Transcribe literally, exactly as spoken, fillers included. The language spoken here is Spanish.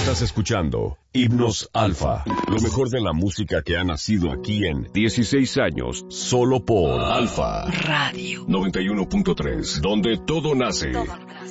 Estás escuchando Himnos Alfa, lo mejor de la música que ha nacido aquí en dieciséis años, solo por Alfa Radio noventa y uno punto tres, donde todo nace. Todo.